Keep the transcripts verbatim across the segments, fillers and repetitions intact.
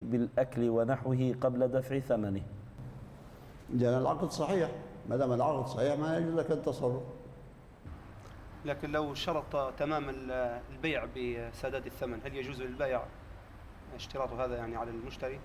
بالأكل ونحوه قبل دفع ثمنه؟ لأن العقد صحيح، ما دام العقد صحيح ما يجوز لك التصرف. لكن لو شرط تمام البيع بسداد الثمن، هل يجوز للبائع اشتراط هذا يعني على المشتري؟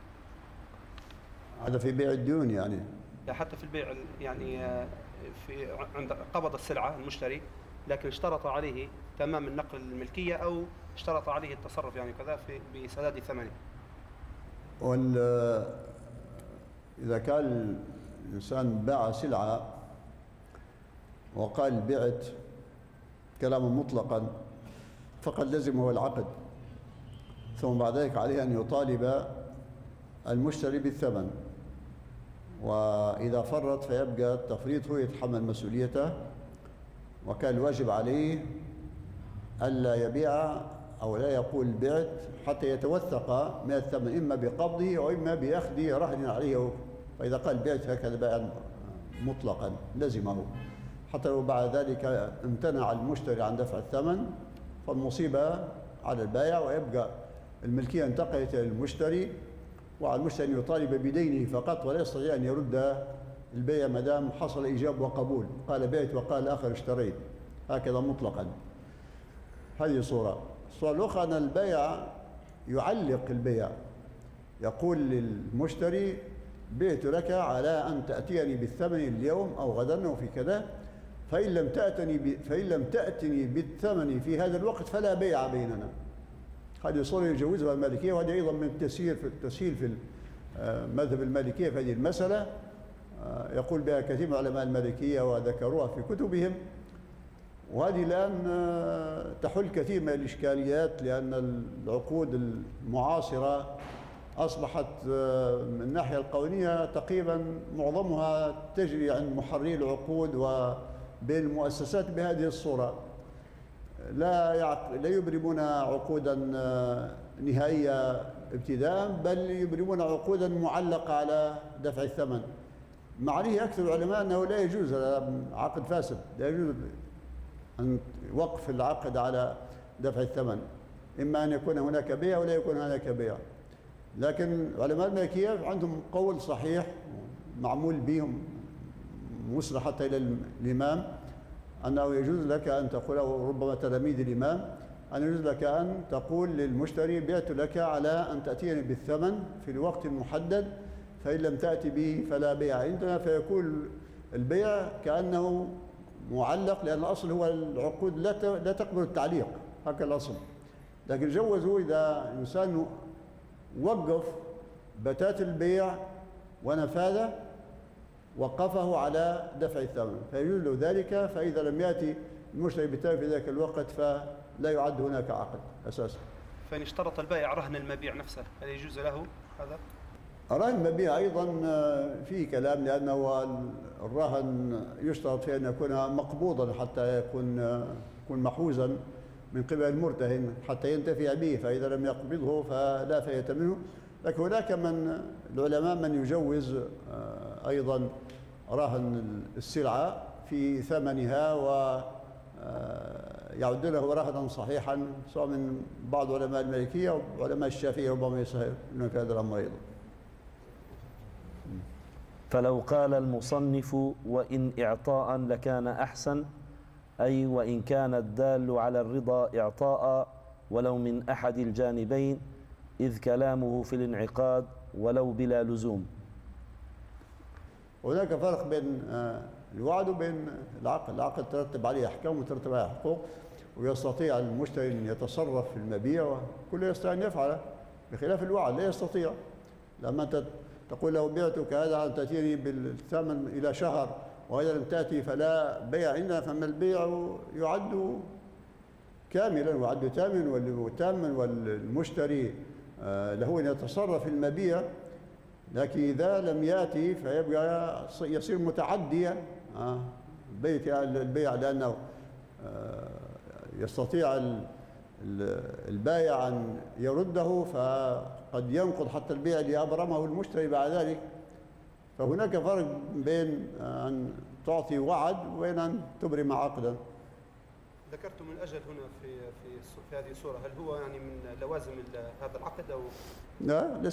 هذا في بيع الديون يعني؟ لا، حتى في البيع يعني في عند قبض السلعة المشتري، لكن اشترط عليه تمام النقل الملكية أو اشترط عليه التصرف يعني كذا في بسداد ثمنه. وال إذا كان الإنسان باع سلعة وقال بعت كلاما مطلقا فقد لزمه العقد، ثم بعد ذلك عليه أن يطالب المشتري بالثمن، وإذا فرط فيبقى التفريط هو يتحمل مسؤوليته، وكان الواجب عليه ألا يبيع أو لا يقول بعت حتى يتوثق من الثمن، إما بقبضه أو إما بأخذ رهن عليه. فإذا قال بعت هكذا بيعا مطلقا لزمه، حتى لو بعد ذلك امتنع المشتري عن دفع الثمن فالمصيبة على البائع، ويبقى الملكية انتقلت إلى المشتري، وعلى المشتري أن يطالب بدينه فقط ولا يستطيع أن يرد البيع ما دام حصل إيجاب وقبول، قال بعت وقال الآخر اشتريت، هكذا مطلقا. هذه صورة. الصورة الأخرى أن البائع يعلق البيع، يقول للمشتري بعت لك على أن تأتيني بالثمن اليوم أو غدا أو في كذا، فإن لم تأتني ب... فإن لم تأتني بالثمن في هذا الوقت فلا بيع بيننا. هذه صورة يجوزها المالكية، وهذه أيضا من التسهيل في التسهيل في مذهب المالكية في هذه المسألة، يقول بها كثير من علماء المالكية وذكروها في كتبهم. وهذه الآن تحل كثير من الإشكاليات، لأن العقود المعاصرة أصبحت من الناحية القانونية تقريبا معظمها تجري عند محرري العقود وبين المؤسسات بهذه الصورة، لا يعق... لا يبرمون عقودا نهائية ابتداء، بل يبرمون عقودا معلقة على دفع الثمن. معنيه أكثر العلماء أنه لا يجوز، عقد فاسد، لا يجوز أن وقف العقد على دفع الثمن، إما أن يكون هناك بيع ولا يكون هناك بيع. لكن علماء المالكية عندهم قول صحيح معمول بهم وصل حتى إلى الإمام، أنه يجوز لك أن تقول، أو ربما تلاميذ الإمام، أن يجوز لك أن تقول للمشتري بعت لك على أن تأتيني بالثمن في الوقت المحدد، فإن لم تأتي به فلا بيع عندنا، فيكون البيع كأنه معلق، لأن الأصل هو العقود لا تقبل التعليق، هكذا الأصل. لكن جوزوا إذا إنسان وقف بتات البيع ونفاذه وقفه على دفع الثمن فيجوز له ذلك، فإذا لم يأتي المشتري بالثمن في ذلك الوقت فلا يعد هناك عقد أساسا. فإن اشترط البائع رهن المبيع نفسه هل يجوز له هذا؟ رهن المبيع أيضا فيه كلام، لأنه الرهن يشترط فيه أن يكون مقبوضا حتى يكون يكون محوزا من قبل المرتهن حتى ينتفع به، فإذا لم يقبضه فلا فائدة منه. لكن هناك من العلماء من يجوز أيضا رهن السلعة في ثمنها ويعد له رهنا صحيحا، سواء من بعض علماء المالكية وعلماء الشافعية ربما يسهلون في هذا الأمر أيضا. فلو قال المصنف وإن إعطاء لكان أحسن، أي وإن كان الدال على الرضا إعطاء ولو من أحد الجانبين، إذ كلامه في الانعقاد ولو بلا لزوم. هناك فرق بين الوعد وبين العقد. العقد ترتب عليه أحكام وترتب عليه حقوق، ويستطيع المشتري أن يتصرف في المبيع وكل يستطيع أن يفعله، بخلاف الوعد لا يستطيع. لما أنت تقول له بعتك هذا أن تأتيني بالثمن إلى شهر وإذا لم تأتي فلا بيع عندنا، فما البيع يعد كاملا ويعد تاما، والتاما والمشتري له أن يتصرف في المبيع. لكن إذا لم يأتي فيبقى يصير متعديا بيت البيع، لأنه يستطيع البائع أن يرده، فقد ينقض حتى البيع اللي أبرمه المشتري بعد ذلك. فهناك فرق بين أن تعطي وعد وبين أن تبرم عقدا. ذكرتم الأجل هنا في في في هذه الصورة، هل هو يعني من لوازم هذا العقد أو لا؟